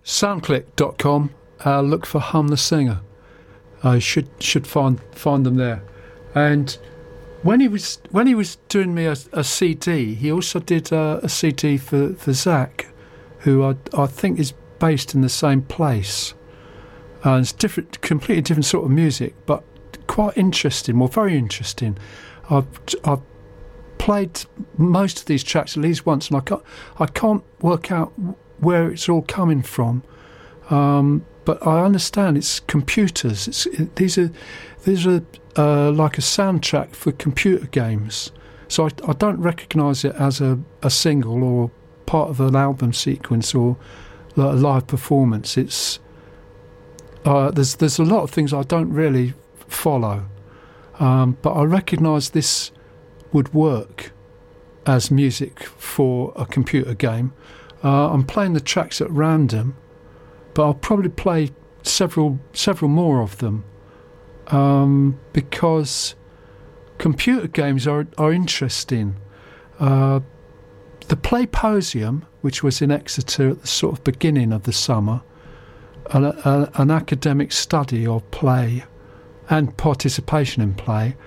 Soundclick.com. Look for Hum the Singer. I should find them there. And when he was doing me a CD, he also did a CD for Zach, who I think is based in the same place. It's different, completely different sort of music, but quite interesting, well, very interesting. I've played most of these tracks at least once, and I can't work out where it's all coming from. But I understand it's computers. These are like a soundtrack for computer games. So I don't recognise it as a single or part of an album sequence or a live performance. It's there's a lot of things I don't really follow, but I recognise this would work as music for a computer game. I'm playing the tracks at random, but I'll probably play several more of them, because computer games are interesting. The Playposium, which was in Exeter at the sort of beginning of the summer, an academic study of play and participation in play.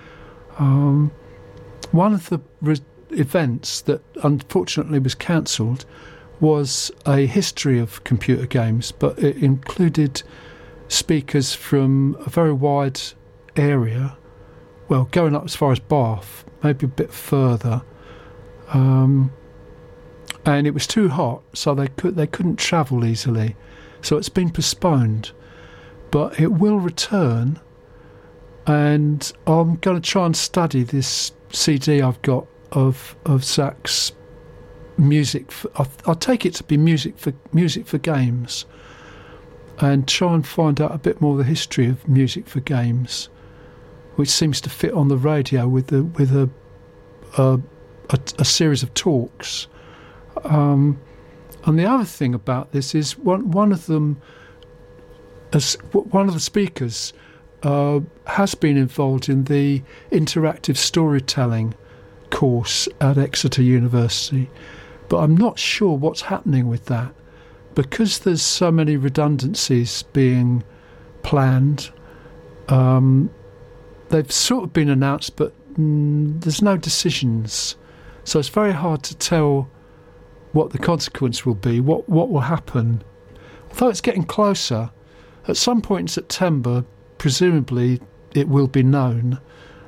One of the events that unfortunately was cancelled was a history of computer games, but it included speakers from a very wide area, well, going up as far as Bath, maybe a bit further, and it was too hot, so they couldn't travel easily, so it's been postponed, but it will return, and I'm going to try and study this CD I've got of Zach's music. I'll take it to be music for games, and try and find out a bit more of the history of music for games, which seems to fit on the radio with a series of talks. And the other thing about this is one of the speakers has been involved in the interactive storytelling course at Exeter University, but I'm not sure what's happening with that, because there's so many redundancies being planned. They've sort of been announced, but there's no decisions, so it's very hard to tell what the consequence will be, what will happen. Although it's getting closer, at some point in September, presumably it will be known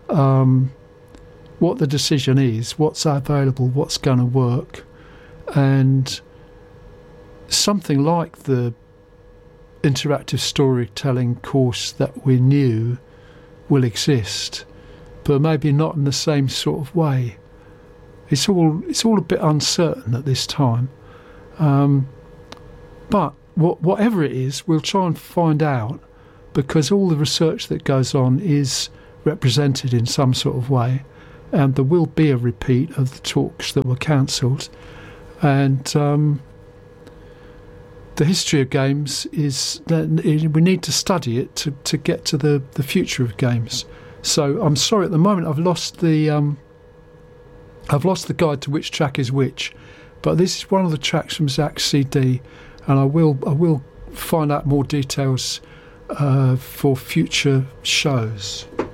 what the decision is, what's available, what's going to work, and something like the interactive storytelling course that we knew will exist, but maybe not in the same sort of way. It's all a bit uncertain at this time, but whatever it is, we'll try and find out, because all the research that goes on is represented in some sort of way, and there will be a repeat of the talks that were cancelled. And the history of games is that we need to study it to get to the future of games. So I'm sorry, at the moment I've lost the guide to which track is which, but this is one of the tracks from Zach's CD, and I will find out more details for future shows.